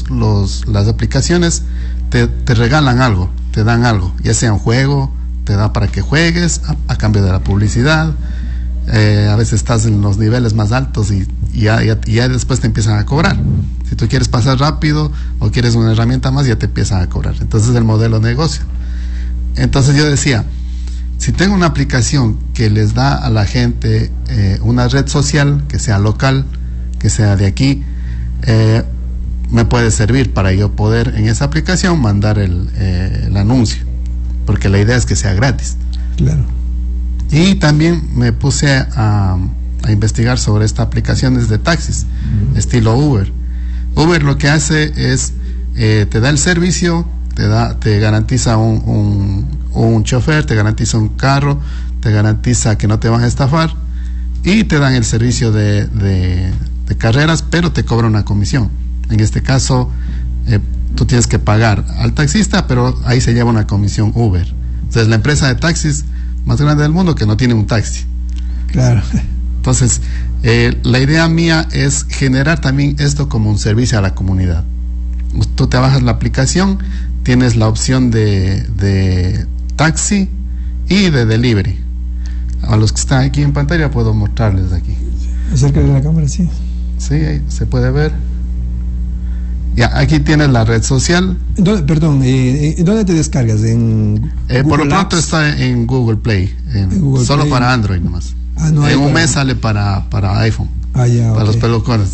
las aplicaciones te regalan algo, te dan algo, ya sea un juego, te da para que juegues a cambio de la publicidad. A veces estás en los niveles más altos y ya después te empiezan a cobrar. Si tú quieres pasar rápido o quieres una herramienta más, ya te empiezan a cobrar. Entonces el modelo de negocio. Entonces yo decía, si tengo una aplicación que les da a la gente una red social, que sea local, que sea de aquí, me puede servir para yo poder en esa aplicación mandar el anuncio, porque la idea es que sea gratis. Claro. Y también me puse a investigar sobre estas aplicaciones de taxis, estilo Uber. Uber lo que hace es, te da el servicio, te garantiza un chofer, te garantiza un carro, te garantiza que no te van a estafar y te dan el servicio de carreras, pero te cobra una comisión. En este caso, tú tienes que pagar al taxista, pero ahí se lleva una comisión Uber. Entonces, la empresa de taxis más grande del mundo que no tiene un taxi. Claro. Entonces, la idea mía es generar también esto como un servicio a la comunidad. Tú te bajas la aplicación, tienes la opción de taxi y de delivery. A los que están aquí en pantalla puedo mostrarles aquí. Acerca de la cámara, sí. Sí, ahí se puede ver. Ya, aquí tienes la red social. Perdón, ¿dónde te descargas? ¿En por lo pronto está en Google Play, Google solo Play. Para Android nomás. No, en un mes sale para iPhone, ya, para okay. los pelucones.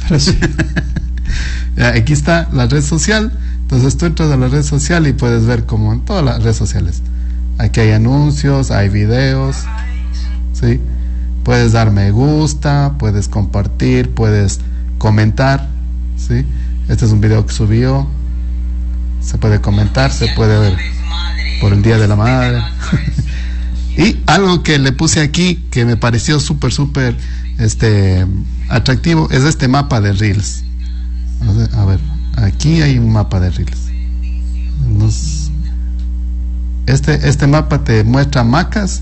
Ya, aquí está la red social. Entonces tú entras a la red social y puedes ver como en todas las redes sociales. Aquí hay anuncios, hay videos, ¿sí? Puedes dar me gusta, puedes compartir, puedes comentar, ¿sí? Este es un video que subió. Se puede comentar, se puede ver por el Día de la Madre. Y algo que le puse aquí que me pareció súper atractivo es este mapa de Reels. A ver, aquí hay un mapa de Reels. Este mapa te muestra macas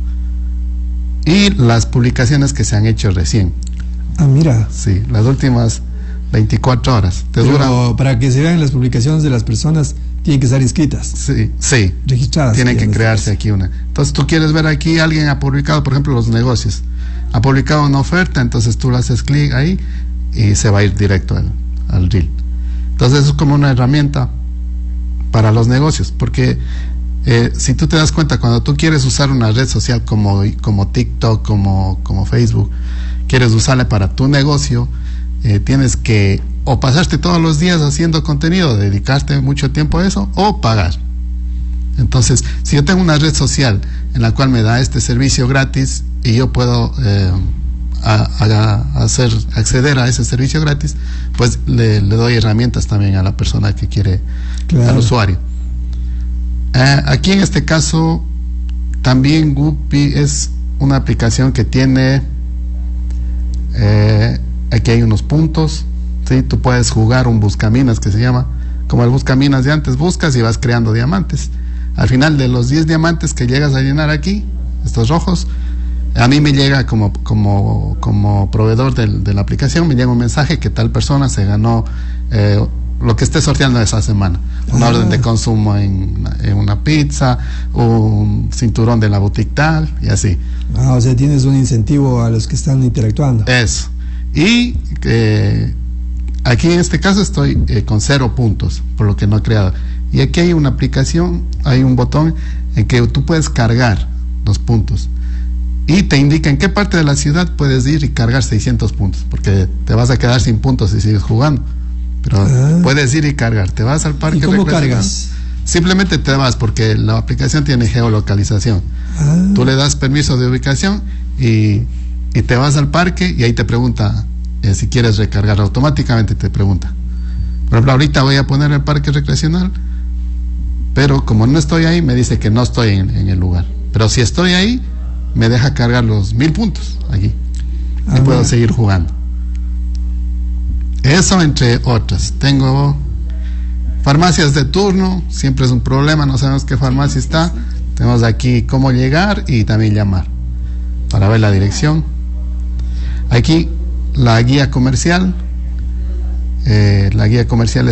y las publicaciones que se han hecho recién. Ah, mira. Sí, las últimas 24 horas. Pero para que se vean las publicaciones de las personas, tienen que estar inscritas. Sí. Registradas. Tienen que crearse aquí una. Entonces tú quieres ver aquí, alguien ha publicado, por ejemplo, los negocios. Ha publicado una oferta, entonces tú le haces clic ahí y se va a ir directo al reel. Entonces es como una herramienta para los negocios, porque si tú te das cuenta, cuando tú quieres usar una red social como TikTok, como Facebook, quieres usarla para tu negocio, tienes que o pasarte todos los días haciendo contenido, dedicarte mucho tiempo a eso, o pagar. Entonces, si yo tengo una red social en la cual me da este servicio gratis y yo puedo acceder a ese servicio gratis, pues le doy herramientas también a la persona que quiere, claro, al usuario. Aquí en este caso también Guppy es una aplicación que tiene aquí hay unos puntos, ¿sí? Tú puedes jugar un buscaminas que se llama como el buscaminas de antes, buscas y vas creando diamantes. Al final de los 10 diamantes que llegas a llenar aquí, estos rojos, a mí me llega como proveedor de la aplicación, me llega un mensaje que tal persona se ganó lo que esté sorteando esa semana, una orden de consumo en una pizza, un cinturón de la boutique tal, y así. O sea, tienes un incentivo a los que están interactuando. Eso. Y aquí en este caso estoy con 0 puntos, por lo que no he creado. Y aquí hay una aplicación, hay un botón en que tú puedes cargar los puntos. Y te indica en qué parte de la ciudad puedes ir y cargar 600 puntos, porque te vas a quedar sin puntos si sigues jugando. Pero puedes ir y cargar. Te vas al parque. ¿Y cómo cargas? Simplemente te vas, porque la aplicación tiene geolocalización. Tú le das permiso de ubicación y te vas al parque y ahí te pregunta si quieres recargar. Automáticamente te pregunta. Por ejemplo, ahorita voy a poner el parque recreacional, pero como no estoy ahí, me dice que no estoy en el lugar. Pero si estoy ahí, me deja cargar los 1000 puntos aquí y puedo seguir jugando. Eso entre otras. Tengo farmacias de turno, siempre es un problema, no sabemos qué farmacia está. Tenemos aquí cómo llegar y también llamar para ver la dirección. Aquí la guía comercial. La guía comercial